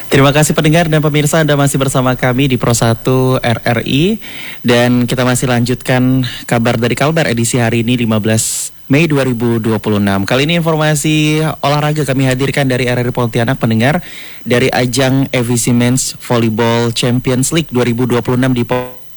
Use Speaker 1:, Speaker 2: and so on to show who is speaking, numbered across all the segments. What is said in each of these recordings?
Speaker 1: Terima kasih pendengar dan pemirsa, Anda masih bersama kami di Pro 1 RRI. Dan kita masih lanjutkan kabar dari Kalbar edisi hari ini 15 Mei 2026. Kali ini informasi olahraga kami hadirkan dari RRI Pontianak pendengar, dari ajang EVC Men's Volleyball Champions League 2026 di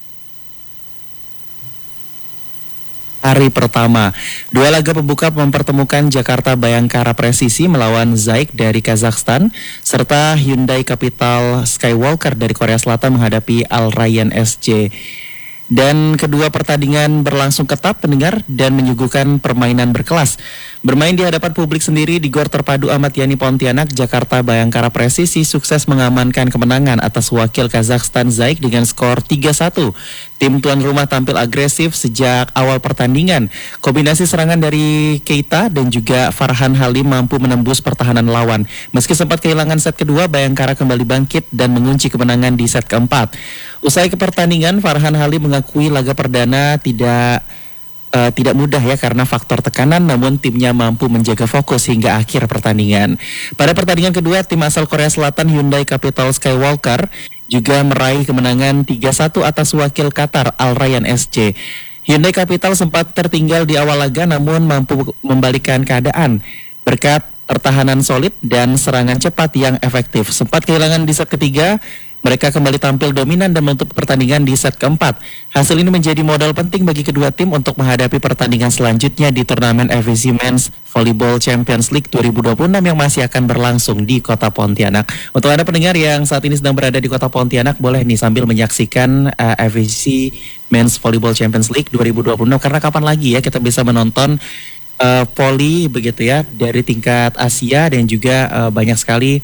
Speaker 1: hari pertama. Dua laga pembuka mempertemukan Jakarta Bayangkara Presisi melawan Zaik dari Kazakhstan, serta Hyundai Capital Skywalker dari Korea Selatan menghadapi Al Rayyan SC. Dan kedua pertandingan berlangsung ketat pendengar dan menyuguhkan permainan berkelas. Bermain di hadapan publik sendiri di Gor Terpadu Ahmad Yani Pontianak, Jakarta Bayangkara Presisi sukses mengamankan kemenangan atas wakil Kazakhstan Zaik dengan skor 3-1. Tim tuan rumah tampil agresif sejak awal pertandingan. Kombinasi serangan dari Keita dan juga Farhan Halim mampu menembus pertahanan lawan. Meski sempat kehilangan set kedua, Bayangkara kembali bangkit dan mengunci kemenangan di set keempat. Usai pertandingan, Farhan Halim mengakui laga perdana tidak mudah ya karena faktor tekanan, namun timnya mampu menjaga fokus hingga akhir pertandingan. Pada pertandingan kedua, tim asal Korea Selatan Hyundai Capital Skywalker juga meraih kemenangan 3-1 atas wakil Qatar Al Rayyan SC. Hyundai Capital sempat tertinggal di awal laga namun mampu membalikkan keadaan berkat pertahanan solid dan serangan cepat yang efektif. Sempat kehilangan di set ketiga, mereka kembali tampil dominan dan menutup pertandingan di set keempat. Hasil ini menjadi modal penting bagi kedua tim untuk menghadapi pertandingan selanjutnya di turnamen EVC Men's Volleyball Champions League 2026 yang masih akan berlangsung di Kota Pontianak. Untuk Anda pendengar yang saat ini sedang berada di Kota Pontianak, boleh nih sambil menyaksikan EVC Men's Volleyball Champions League 2026, karena kapan lagi ya kita bisa menonton voli begitu ya dari tingkat Asia dan juga banyak sekali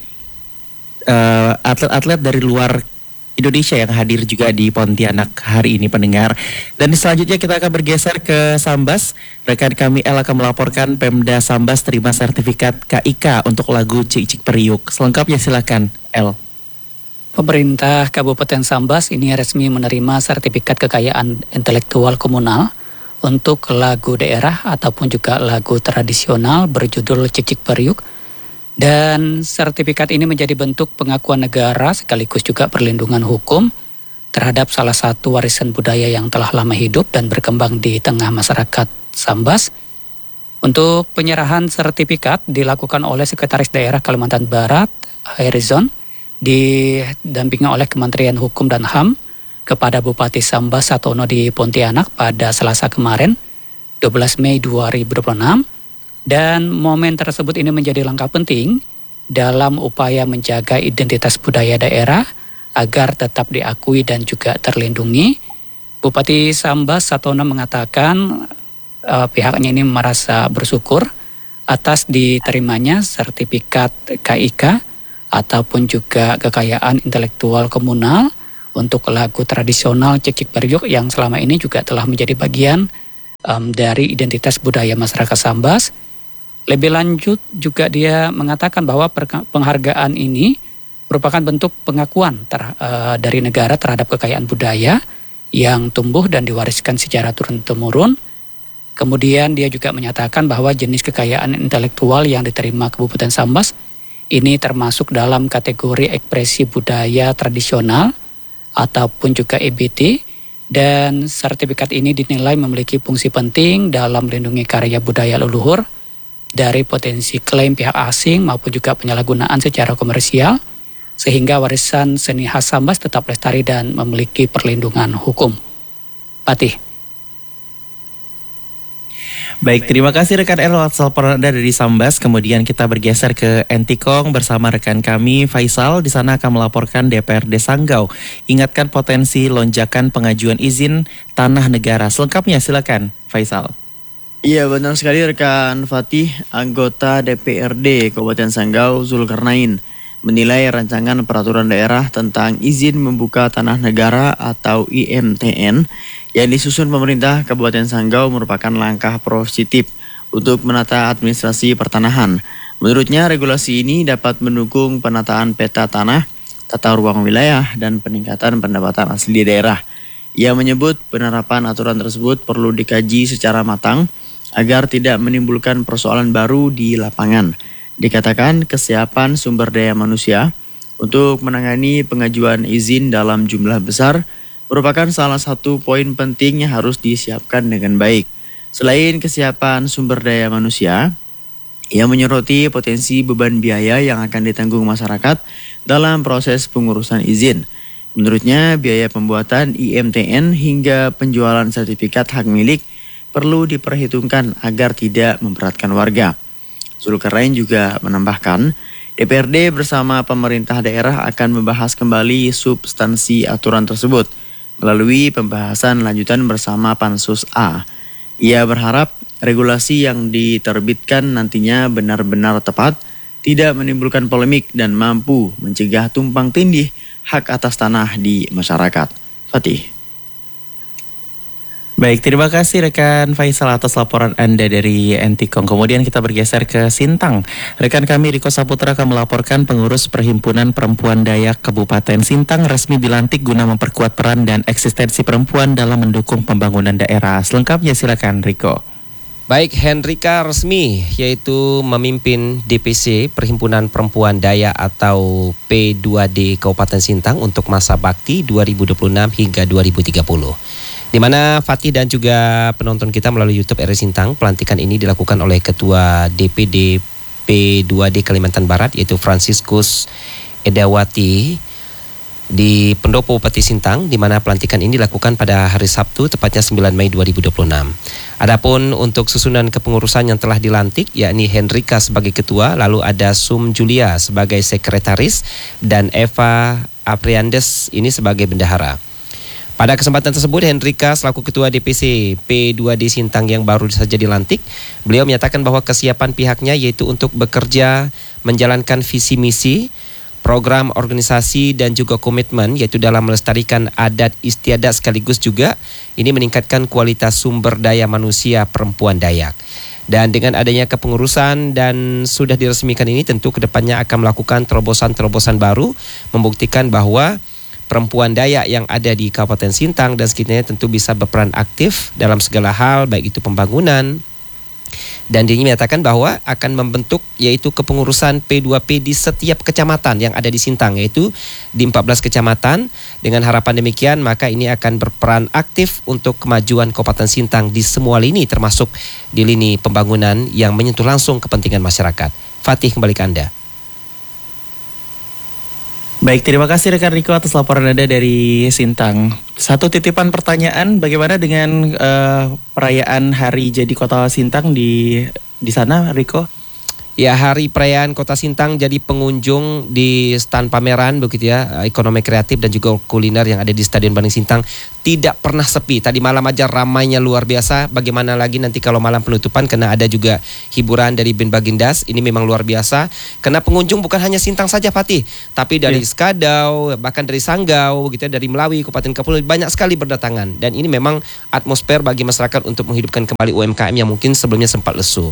Speaker 1: atlet-atlet dari luar Indonesia yang hadir juga di Pontianak hari ini pendengar. Dan selanjutnya kita akan bergeser ke Sambas. Rekan kami El akan melaporkan Pemda Sambas terima sertifikat KIK untuk lagu Cik Cik Periuk. Selengkapnya silakan El.
Speaker 2: Pemerintah Kabupaten Sambas ini resmi menerima sertifikat kekayaan intelektual komunal untuk lagu daerah ataupun juga lagu tradisional berjudul Cik Cik Periuk. Dan sertifikat ini menjadi bentuk pengakuan negara sekaligus juga perlindungan hukum terhadap salah satu warisan budaya yang telah lama hidup dan berkembang di tengah masyarakat Sambas. Untuk penyerahan sertifikat dilakukan oleh Sekretaris Daerah Kalimantan Barat, Hairizon, didampingi oleh Kementerian Hukum dan HAM kepada Bupati Sambas Satono di Pontianak pada Selasa kemarin, 12 Mei 2026. Dan momen tersebut ini menjadi langkah penting dalam upaya menjaga identitas budaya daerah agar tetap diakui dan juga terlindungi. Bupati Sambas Satono mengatakan pihaknya ini merasa bersyukur atas diterimanya sertifikat KIK ataupun juga kekayaan intelektual komunal untuk lagu tradisional Cik Cik Periuk yang selama ini juga telah menjadi bagian dari identitas budaya masyarakat Sambas. Lebih lanjut juga dia mengatakan bahwa penghargaan ini merupakan bentuk pengakuan dari negara terhadap kekayaan budaya yang tumbuh dan diwariskan secara turun-temurun. Kemudian dia juga menyatakan bahwa jenis kekayaan intelektual yang diterima Kabupaten Sambas ini termasuk dalam kategori ekspresi budaya tradisional ataupun juga EBT, dan sertifikat ini dinilai memiliki fungsi penting dalam melindungi karya budaya leluhur dari potensi klaim pihak asing maupun juga penyalahgunaan secara komersial, sehingga warisan seni khas Sambas tetap lestari dan memiliki perlindungan hukum. Patih.
Speaker 1: Baik, terima kasih rekan Errol atas laporan Anda dari Sambas. Kemudian kita bergeser ke Entikong bersama rekan kami Faisal. Di sana akan melaporkan DPRD Sanggau ingatkan potensi lonjakan pengajuan izin tanah negara. Selengkapnya silakan Faisal.
Speaker 3: Iya, benar sekali rekan Fatih. Anggota DPRD Kabupaten Sanggau Zulkarnain menilai rancangan peraturan daerah tentang izin membuka tanah negara atau IMTN yang disusun pemerintah Kabupaten Sanggau merupakan langkah positif untuk menata administrasi pertanahan. Menurutnya, regulasi ini dapat mendukung penataan peta tanah, tata ruang wilayah, dan peningkatan pendapatan asli daerah. Ia menyebut penerapan aturan tersebut perlu dikaji secara matang agar tidak menimbulkan persoalan baru di lapangan. Dikatakan kesiapan sumber daya manusia, untuk menangani pengajuan izin dalam jumlah besar merupakan salah satu poin penting yang harus disiapkan dengan baik. Selain kesiapan sumber daya manusia, ia menyoroti potensi beban biaya yang akan ditanggung masyarakat dalam proses pengurusan izin. Menurutnya, biaya pembuatan IMTN hingga penjualan sertifikat hak milik perlu diperhitungkan agar tidak memberatkan warga. Zulkarnain juga menambahkan, DPRD bersama pemerintah daerah akan membahas kembali substansi aturan tersebut melalui pembahasan lanjutan bersama Pansus A. Ia berharap regulasi yang diterbitkan nantinya benar-benar tepat, tidak menimbulkan polemik dan mampu mencegah tumpang tindih hak atas tanah di masyarakat. Fatih.
Speaker 1: Baik, terima kasih rekan Faisal atas laporan Anda dari Entikong. Kemudian kita bergeser ke Sintang. Rekan kami Riko Saputra akan melaporkan pengurus Perhimpunan Perempuan Dayak Kabupaten Sintang resmi dilantik guna memperkuat peran dan eksistensi perempuan dalam mendukung pembangunan daerah. Selengkapnya silakan Riko.
Speaker 4: Baik, Hendrika resmi yaitu memimpin DPC Perhimpunan Perempuan Dayak atau P2D Kabupaten Sintang untuk masa bakti 2026 hingga 2030. Di mana Fatih dan juga penonton kita melalui YouTube RRI Sintang, pelantikan ini dilakukan oleh Ketua DPD P2D Kalimantan Barat yaitu Franciscus Edawati di Pendopo Bupati Sintang, di mana pelantikan ini dilakukan pada hari Sabtu tepatnya 9 Mei 2026. Adapun untuk susunan kepengurusan yang telah dilantik yakni Hendrika sebagai ketua, lalu ada Sum Julia sebagai sekretaris dan Eva Apriandes ini sebagai bendahara. Pada kesempatan tersebut Hendrika selaku ketua DPC P2D Sintang yang baru saja dilantik, beliau menyatakan bahwa kesiapan pihaknya yaitu untuk bekerja menjalankan visi misi program organisasi dan juga komitmen yaitu dalam melestarikan adat istiadat sekaligus juga ini meningkatkan kualitas sumber daya manusia perempuan Dayak. Dan dengan adanya kepengurusan dan sudah diresmikan ini tentu kedepannya akan melakukan terobosan-terobosan baru membuktikan bahwa perempuan Dayak yang ada di Kabupaten Sintang dan sekitarnya tentu bisa berperan aktif dalam segala hal baik itu pembangunan. Dan dia menyatakan bahwa akan membentuk yaitu kepengurusan P2P di setiap kecamatan yang ada di Sintang yaitu di 14 kecamatan. Dengan harapan demikian maka ini akan berperan aktif untuk kemajuan Kabupaten Sintang di semua lini termasuk di lini pembangunan yang menyentuh langsung kepentingan masyarakat. Fatih, kembali ke Anda.
Speaker 1: Baik, terima kasih rekan Riko atas laporan Anda dari Sintang. Satu titipan pertanyaan, bagaimana dengan perayaan Hari Jadi Kota Sintang di sana, Riko?
Speaker 4: Ya, Hari Perayaan Kota Sintang jadi pengunjung di stand pameran begitu ya, ekonomi kreatif dan juga kuliner yang ada di Stadion Bandung Sintang tidak pernah sepi. Tadi malam aja ramainya luar biasa. Bagaimana lagi nanti kalau malam penutupan karena ada juga hiburan dari band Bagindas. Ini memang luar biasa. Karena pengunjung bukan hanya Sintang saja Fatih, tapi dari Skadau, bahkan dari Sanggau begitu ya, dari Melawi, Kabupaten Kepulauan banyak sekali berdatangan. Dan ini memang atmosfer bagi masyarakat untuk menghidupkan kembali UMKM yang mungkin sebelumnya sempat lesu.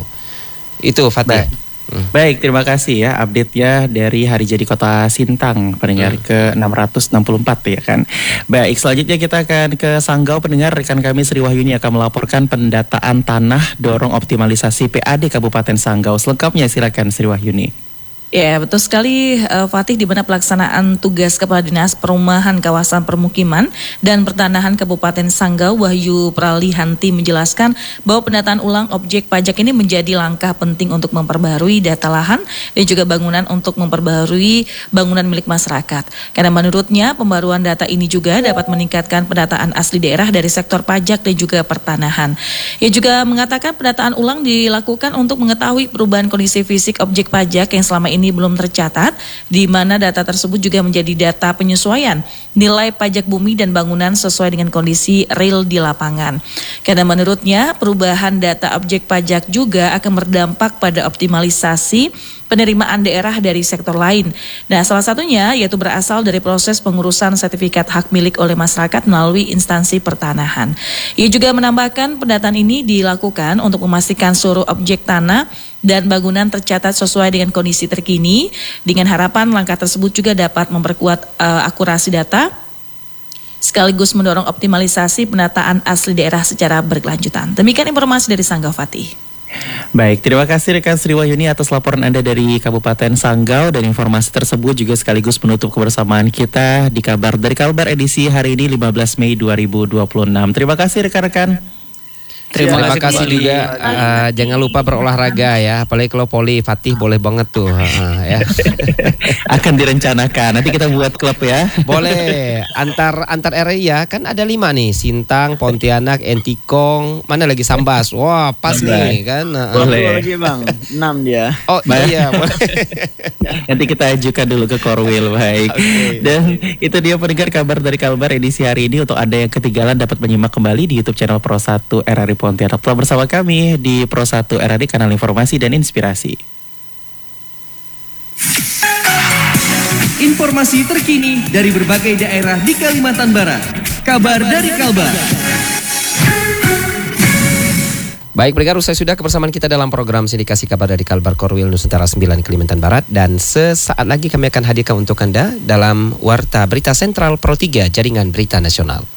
Speaker 4: Itu Fatih.
Speaker 1: Baik, terima kasih ya update-nya dari Hari Jadi Kota Sintang pendengar ke 664 ya kan. Baik, selanjutnya kita akan ke Sanggau pendengar. Rekan kami Sri Wahyuni akan melaporkan pendataan tanah dorong optimalisasi PAD Kabupaten Sanggau. Selengkapnya silakan Sri Wahyuni.
Speaker 5: Ya, betul sekali Fatih, di mana pelaksanaan tugas Kepala Dinas Perumahan Kawasan Permukiman dan Pertanahan Kabupaten Sanggau Wahyu Pralihanti menjelaskan bahwa pendataan ulang objek pajak ini menjadi langkah penting untuk memperbaharui data lahan dan juga bangunan untuk memperbaharui bangunan milik masyarakat. Karena menurutnya pembaruan data ini juga dapat meningkatkan pendataan asli daerah dari sektor pajak dan juga pertanahan. Ia juga mengatakan pendataan ulang dilakukan untuk mengetahui perubahan kondisi fisik objek pajak yang selama ini belum tercatat, di mana data tersebut juga menjadi data penyesuaian nilai pajak bumi dan bangunan sesuai dengan kondisi real di lapangan. Karena menurutnya perubahan data objek pajak juga akan berdampak pada optimalisasi penerimaan daerah dari sektor lain. Nah, salah satunya yaitu berasal dari proses pengurusan sertifikat hak milik oleh masyarakat melalui instansi pertanahan. Ia juga menambahkan pendataan ini dilakukan untuk memastikan seluruh objek tanah dan bangunan tercatat sesuai dengan kondisi terkini, dengan harapan langkah tersebut juga dapat memperkuat akurasi data sekaligus mendorong optimalisasi penataan asli daerah secara berkelanjutan. Demikian informasi dari Sanggau Fatih.
Speaker 1: Baik, terima kasih rekan Sri Wahyuni atas laporan Anda dari Kabupaten Sanggau, dan informasi tersebut juga sekaligus menutup kebersamaan kita di Kabar dari Kalbar edisi hari ini 15 Mei 2026. Terima kasih rekan-rekan.
Speaker 4: Terima kasih juga. Jangan lupa berolahraga ya, apalagi kalau poli Fatih boleh banget tuh. Ya.
Speaker 1: Akan direncanakan. Nanti kita buat klub ya.
Speaker 4: Boleh. Antar area kan ada 5 nih, Sintang, Pontianak, Entikong, mana lagi Sambas. Wah, pas nih kan.
Speaker 3: Boleh lagi Bang, 6 dia.
Speaker 4: Oh iya, boleh.
Speaker 1: Nanti kita ajukan dulu ke Korwil. Baik.
Speaker 4: Okay.
Speaker 1: Dan itu dia pendengar Kabar dari Kalbar edisi hari ini. Untuk Anda yang ketinggalan dapat menyimak kembali di YouTube channel Pro 1 RRI Pontianak. Telah bersama kami di Pro 1 RRI, kanal informasi dan inspirasi.
Speaker 6: Informasi terkini dari berbagai daerah di Kalimantan Barat. Kabar dari Kalbar.
Speaker 4: Baik, pendengar, usai sudah kebersamaan kita dalam program sindikasi Kabar dari Kalbar Korwil Nusantara 9 Kalimantan Barat, dan sesaat lagi kami akan hadirkan untuk Anda dalam Warta Berita Sentral Pro 3 Jaringan Berita Nasional.